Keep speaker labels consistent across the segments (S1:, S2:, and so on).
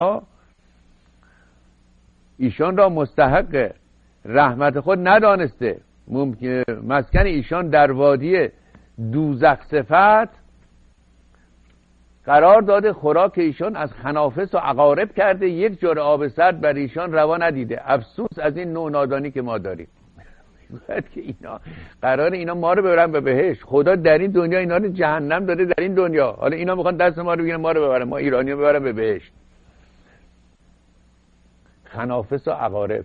S1: ایشان را مستحق رحمت خود ندانسته، مسکن ایشان در وادی دوزخ صفت قرار داده، خوراک ایشان از خنافس و عقارب کرده، یک جرعه آب سرد بر ایشان روا ندیده. افسوس از این نوع نادانی که ما داریم. باید که اینا قرار اینا ما رو ببرن به بهشت، خدا در این دنیا اینا رو جهنم داده در این دنیا، حالا اینا میخوان دست ما رو بگیرن ما رو ببرن، ما ایرانی رو ببرن به بهشت. خنافس و عقارب.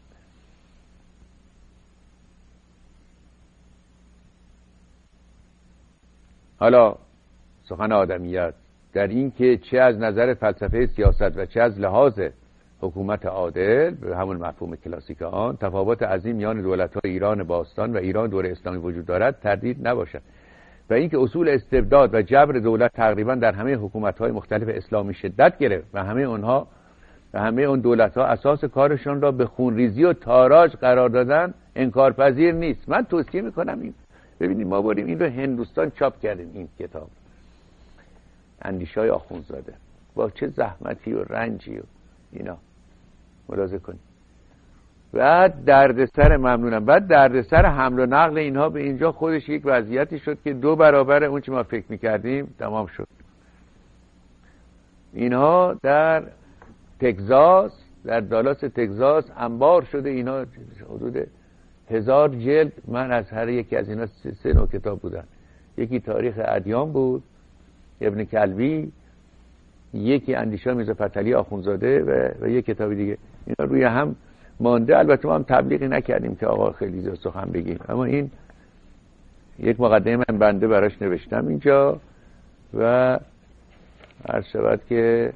S1: حالا سخن آدمیت در این که چه از نظر فلسفه سیاست و چه از لحاظ حکومت عادل به همون مفهوم کلاسیک آن، تفاوت عظیم میان دولت‌های ایران باستان و ایران دوره اسلامی وجود دارد تردید نباشد و اینکه اصول استبداد و جبر دولت تقریبا در همه حکومت‌های مختلف اسلامی شدت گرفت و همه اون دولت‌ها اساس کارشون را به خونریزی و تاراج قرار دادن انکارپذیر نیست. من توصیه میکنم این ببینید، ما بریم این رو هندوستان چاپ کردیم، این کتاب اندیشه‌های آخوندزاده، با چه زحمتی و رنجی و اینا ملاحظه کنید. بعد دردسر، ممنونم، بعد دردسر حمل و نقل اینها به اینجا خودش یک وضعیتی شد که 2 برابر اون چه ما فکر میکردیم تمام شد. اینها در تگزاس، در دالاس تگزاس انبار شده، اینا حدود 1000 جلد. من از هر یکی از اینا 3 نوع کتاب بودن. یکی تاریخ ادیان بود ابن کلبی، یکی اندیشه میرزا فتحعلی آخوندزاده و یک کتاب دیگه. اینا روی هم مانده. البته ما هم تبلیغی نکردیم که آقا خیلی زیاد سخن بگیم، اما این یک مقدمه من بنده براش نوشتم اینجا و عرض شود که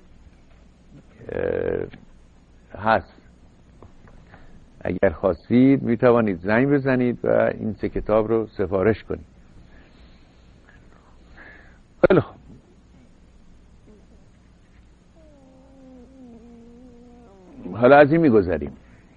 S1: هست. اگر خواستید میتوانید زنگ بزنید و این 3 کتاب رو سفارش کنید. خیلی خوب. حالا از این میگذریم.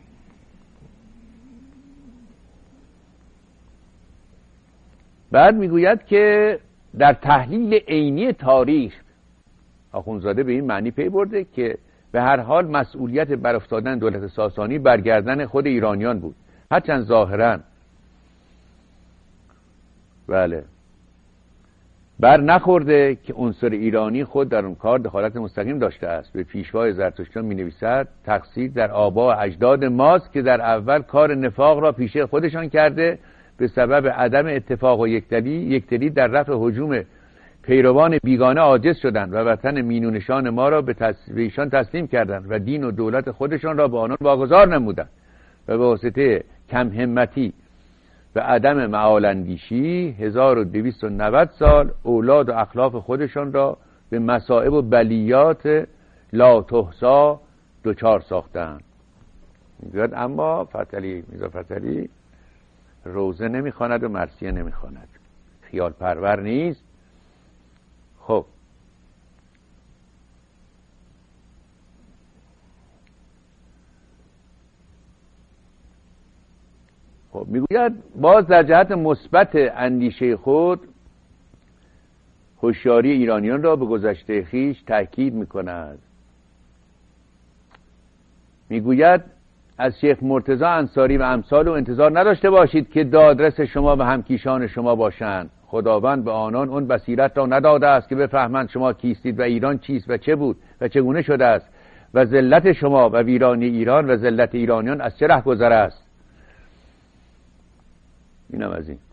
S1: بعد میگوید که در تحلیل عینی تاریخ آخوندزاده به این معنی پی برده که به هر حال مسئولیت بر افتادن دولت ساسانی برگردن خود ایرانیان بود، هرچند ظاهرا بله بر نخورده که عنصر ایرانی خود در اون کار دخالت مستقیم داشته است. به پیشوای زرتشتیان می نویسد تقصیر در آبا و اجداد ماست که در اول کار نفاق را پیشه خودشان کرده، به سبب عدم اتفاق و یکتری در رفع هجوم پیروان بیگانه عاجز شدند و وطن مینونشان ما را به ایشان تسلیم کردند و دین و دولت خودشان را به آنان واگذار نمودند و به واسطه کم همتی و عدم معالاندیشی 1290 سال اولاد و اخلاف خودشان را به مصائب و بلیات لا تحصا دچار ساختند. میگوید اما میرزا فتحعلی روزه نمیخواند و مرثیه نمیخواند، خیال پرور نیست. خب میگوید باز در جهت مثبت اندیشه خود هوشیاری ایرانیان را به گذشته خویش تأکید میکند. میگوید از شیخ مرتضی انصاری و امثال و انتظار نداشته باشید که دادرس شما و همکیشان شما باشند. خداوند به آنان اون بصیرت را نداده است که بفهمند شما کیستید و ایران چیست و چه بود و چگونه شده است و ذلت شما و ویرانی ایران و ذلت ایرانیان از چه ره گذر است. اینم از این.